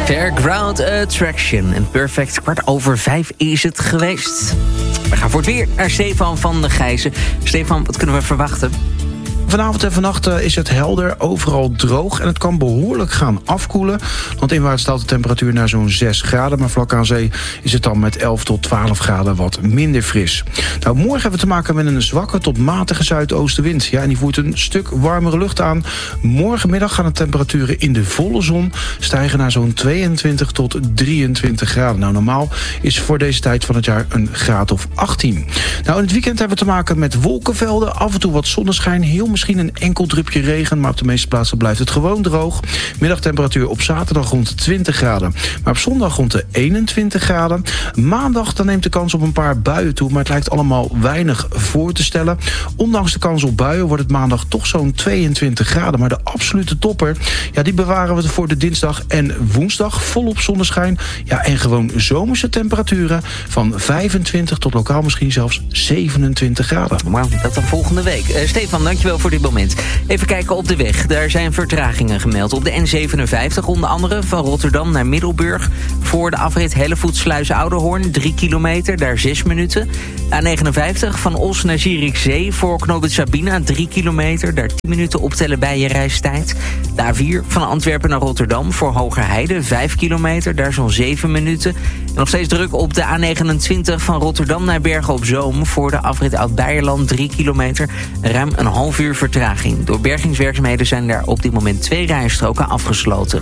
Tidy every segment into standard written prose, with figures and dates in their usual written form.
Fairground Attraction. En perfect 5:15 is het geweest. We gaan voor het weer naar Stefan van de Gijzen. Stefan, wat kunnen we verwachten? Vanavond en vannacht is het helder, overal droog en het kan behoorlijk gaan afkoelen. Want inwaarts daalt de temperatuur naar zo'n 6 graden... maar vlak aan zee is het dan met 11 tot 12 graden wat minder fris. Nou, morgen hebben we te maken met een zwakke tot matige zuidoostenwind. Ja, en die voert een stuk warmere lucht aan. Morgenmiddag gaan de temperaturen in de volle zon stijgen naar zo'n 22 tot 23 graden. Nou, normaal is voor deze tijd van het jaar een graad of 18. Nou, in het weekend hebben we te maken met wolkenvelden, af en toe wat zonneschijn, heel misschien een enkel drupje regen, maar op de meeste plaatsen blijft het gewoon droog. Middagtemperatuur op zaterdag rond de 20 graden, maar op zondag rond de 21 graden. Maandag dan neemt de kans op een paar buien toe, maar het lijkt allemaal weinig voor te stellen. Ondanks de kans op buien wordt het maandag toch zo'n 22 graden, maar de absolute topper, ja, die bewaren we voor de dinsdag en woensdag. Volop zonneschijn, ja, en gewoon zomerse temperaturen van 25 tot lokaal misschien zelfs 27 graden. Wauw, dat dan volgende week. Stefan, dankjewel voor dit moment. Even kijken op de weg. Daar zijn vertragingen gemeld. Op de N57 onder andere van Rotterdam naar Middelburg. Voor de afrit Hellevoetsluis-Ouderhoorn 3 kilometer, daar 6 minuten. A59 van Os naar Zierikzee voor knooppunt Sabina 3 kilometer, daar 10 minuten optellen bij je reistijd. De A4 van Antwerpen naar Rotterdam voor Hogerheide 5 kilometer, daar zo'n 7 minuten. En nog steeds druk op de A29 van Rotterdam naar Bergen op Zoom voor de afrit Oud-Beierland 3 kilometer, ruim een half uur vertraging. Door bergingswerkzaamheden zijn daar op dit moment 2 rijstroken afgesloten.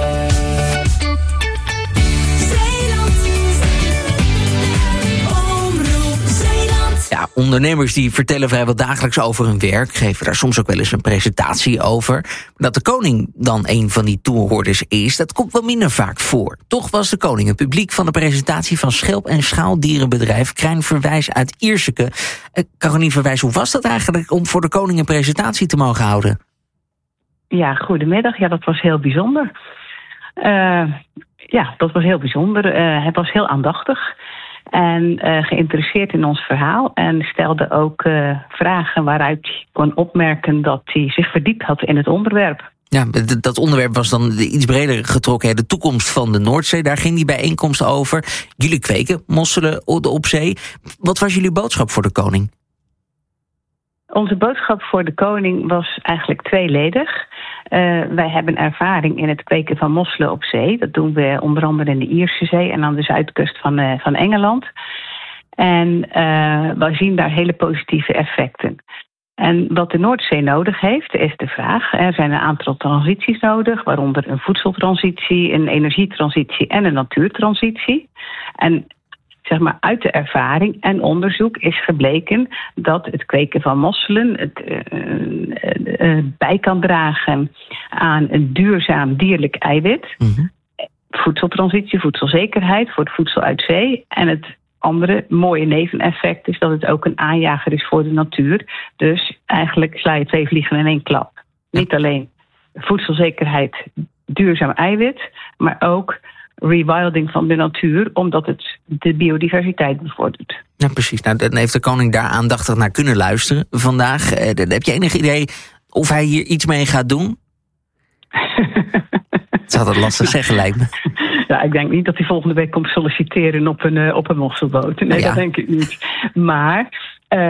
Ja, ondernemers die vertellen vrijwel dagelijks over hun werk, geven daar soms ook wel eens een presentatie over. Dat de koning dan een van die toehoorders is, dat komt wel minder vaak voor. Toch was de koning het publiek van de presentatie van schelp- en schaaldierenbedrijf Krijn Verwijs uit Ierseke. Carolien Verwijs, hoe was dat eigenlijk om voor de koning een presentatie te mogen houden? Ja, goedemiddag. Ja, dat was heel bijzonder. Hij was heel aandachtig en geïnteresseerd in ons verhaal en stelde ook vragen waaruit hij kon opmerken dat hij zich verdiept had in het onderwerp. Ja, dat onderwerp was dan iets breder getrokken. De toekomst van de Noordzee, daar ging die bijeenkomst over. Jullie kweken mosselen op zee. Wat was jullie boodschap voor de koning? Onze boodschap voor de koning was eigenlijk tweeledig. Wij hebben ervaring in het kweken van mosselen op zee. Dat doen we onder andere in de Ierse Zee en aan de zuidkust van Engeland. En wij zien daar hele positieve effecten. En wat de Noordzee nodig heeft, is de vraag. Er zijn een aantal transities nodig, waaronder een voedseltransitie, een energietransitie en een natuurtransitie. En zeg maar, uit de ervaring en onderzoek is gebleken dat het kweken van mosselen het bij kan dragen aan een duurzaam dierlijk eiwit. Mm-hmm. Voedseltransitie, voedselzekerheid voor het voedsel uit zee. En het andere mooie neveneffect is dat het ook een aanjager is voor de natuur. Dus eigenlijk sla je 2 vliegen in 1 klap. Ja. Niet alleen voedselzekerheid, duurzaam eiwit, maar ook rewilding van de natuur, omdat het de biodiversiteit bevordert. Ja, precies. Nou, dan heeft de koning daar aandachtig naar kunnen luisteren vandaag. Heb je enig idee of hij hier iets mee gaat doen? Het zou dat lastig zeggen, lijkt me. Ja, ik denk niet dat hij volgende week komt solliciteren op een mosselboot. Nee, ja. Dat denk ik niet. Maar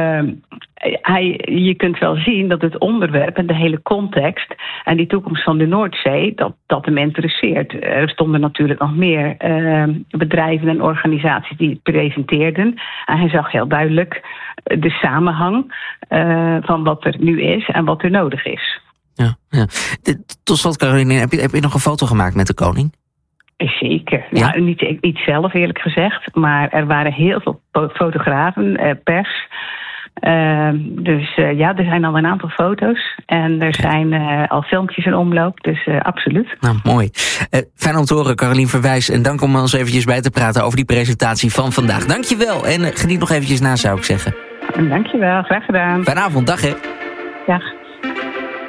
je kunt wel zien dat het onderwerp en de hele context en die toekomst van de Noordzee, dat hem interesseert. Er stonden natuurlijk nog meer bedrijven en organisaties die het presenteerden. En hij zag heel duidelijk de samenhang van wat er nu is en wat er nodig is. Ja. Tot slot, Caroline, heb je nog een foto gemaakt met de koning? Zeker. Ja? Nou, niet zelf eerlijk gezegd, maar er waren heel veel fotografen, pers. Dus er zijn al een aantal foto's en er zijn al filmpjes in omloop, dus absoluut. Nou, mooi. Fijn om te horen, Carolien Verwijs. En dank om ons eventjes bij te praten over die presentatie van vandaag. Dank je wel en geniet nog eventjes na, zou ik zeggen. Dank je wel, graag gedaan. Fijne avond, dag hè. Dag.